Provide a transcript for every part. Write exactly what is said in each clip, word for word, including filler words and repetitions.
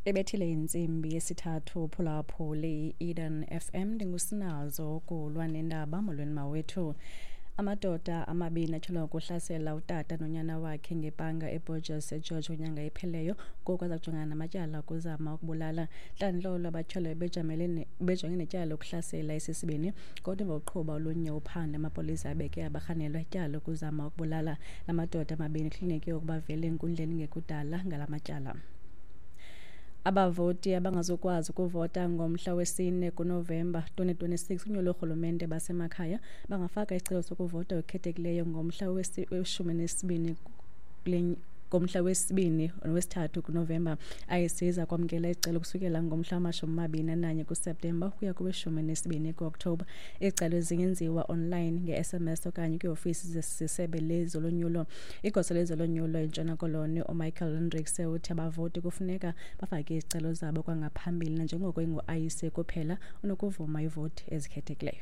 Ebethile insimbi yesithathu phulaphuli Eden F M ndingusinazo kulwa nendaba molweni mawethu. Amadoda amabini atsholo ukuhlasela utata nonyana wakhe ngepanga eBorges eGeorge unyanga epheleyo ngoku azakujongana namatyala kuzama ukubulala. Hlantlolo abatsholo bejamelene bejongene netyala ukuhlasela esisibini kodwa ngokuqhuba olunye uphando amapolisa abeke abarhanelwa ityala kuzama ukubulala. Lamadoda amabini ekliniki ukuba vele enkundleni ngekudala ngalamatyala. Abavoti abangazukwazi ukuvota ngomhla wesine kuNovemba twenty twenty-six kunyulo urhulumente basemakhaya bangafaka isicelo sokuvota okhethekileyo ngomhla weshumi nesibini ngomhla wesibini nowesithathu kuNovemba. Ayisiza kwamkela isicelo kusukela ngomhla wamashumi amabini nanye kuSeptemba ukuya kuweshumi nesibini kuOkthobha. Izicelo zingenziwa online nge-S M S okanye kwiofisi zesisebe lezolonyulo. Igosa lezolonyulo eNtshona Koloni uMichael Hendricks uthi abavoti kufuneka bafake izicelo zabo kwangaphambili nanjengoko ingu-ayise kuphela unokuvuma ivoti ezikhethekileyo.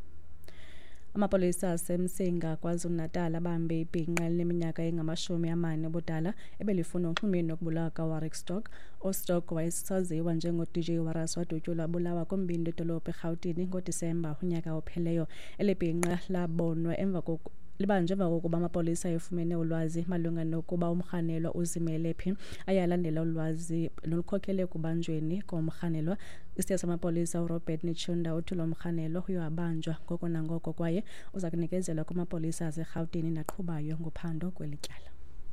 Amapolisa asemsinga KwaZulu-Natal abambe ibhinqa leminyaka engamashumi amane obudala ebelifuna uxhumene nokubulawa kaWarwick Stock. uStock wayesaziwa njengo-D J Waras wadutyulwa bulawa kumbindi edolophu eRhawutini ngoDisemba unyaka opheleyo. Eli bhinqa labonwa emva koku libanjwe emva kokuba amapolisa efumene ulwazi malunga nokuba umrhanelwa uzimele phi. Ayalandela ulwazi nolukhokele kubanjweni komrhanelwa. Isitiya samapolisa uRobert Nichunda uthi lo mrhanelwa uyabanjwa ngoko nangoko kwaye uza kunikezelwa kumapolisa aseRhawutini naqhubayo ngophando kweli tyala.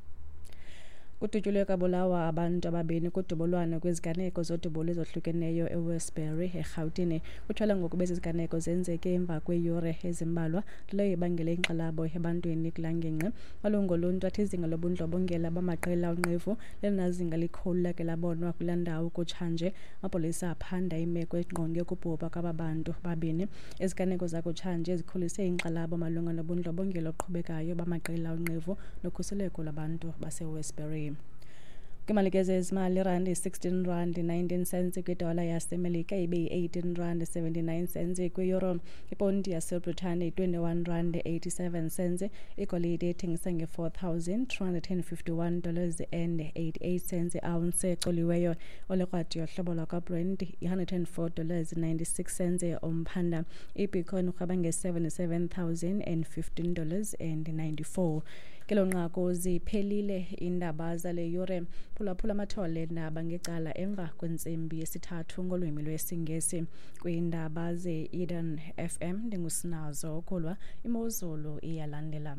Kudutyulwe kabulawa abantu ababini kudubolwana kweziganeko zodubulo ezohlukeneyo eWestbury eRhawutini. Kuthiwa ngoku beziganeko zenzeke emva kweeyure ezimbalwa leyo ibangele inkxalabo ebantwini kulangengqe. Malungu oluntu athi izinga lobundlobongela bamaqela onqevu lenazinga likhulu lake labonwa kulaa ndawo kutshanje. Amapolisa aphanda imeko engqonge ukubhubha kwaba bantu babini. Iziganeko zakutshanje zikhulise inkxalabo malunga nobundlobongela oqhubekayo bamaqela onqevu nokhuseleko lwabantu baseWestbury. Kwimalike zezimali irandi sixteen rand nineteen cents kwidola yaseMelika ibe yi-eighteen rand seventy-nine cents kwi-euro. Iponti yaseBritane twenty-one rand eighty-seven cents. Igolide ithengisa nge-four thousand three hundred fifty-one dollars and eighty-eight cents ounce ecoliweyo. Olekrwadi yohlobo lwakwaBrent one hundred four dollars ninety-six cents omphanda. iBitcoin urhweba nge-seventy-seven thousand fifteen dollars and ninety-four. Kelo nqaku ziphelile indaba zale yure. Phulaphula amathole naba ngecala emva kwentsimbi yesithathu ngolwimi lwesiNgesi kwiindaba ze-Eden F M ndingusinazo kulwa imozulu iyalandela.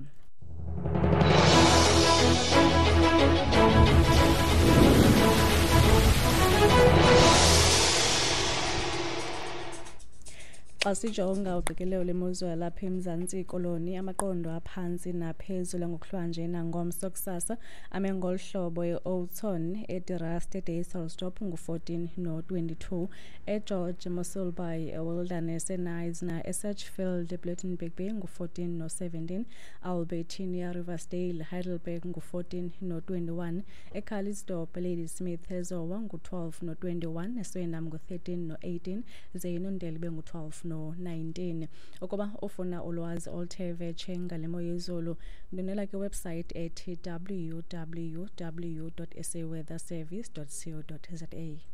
Xa sijonga uqikelelo lemozulu lapha eMzantsi Koloni amaqondo aphantsi naphezulu ngokuhlwanje nangomso kusasa ame ngolu hlobo e-Oudtshoorn, eDirast, eDayselsdorp ngu-fourteen no-twenty-two, eGeorge, Mossel Bay, eWilderness, eNice eSatchfield, eBlytonburg Bay ngu-fourteen no-seventeen, Albertina, Riversdale, Heidelberg ngu-fourteen no-twenty-one, eCalitzdorp, Ladysmith, eZowa ngu-twelve no-twenty-one, eSwellendam ngu-thirteen no-eighteen, zeYinondele ibe ngu-twelve no-nineteen. Ukuba ufuna ulwazi oluthe vetshe ngale mo yezulu ndonela kwiwebsite ethi w w w dot s a weather service dot co dot za.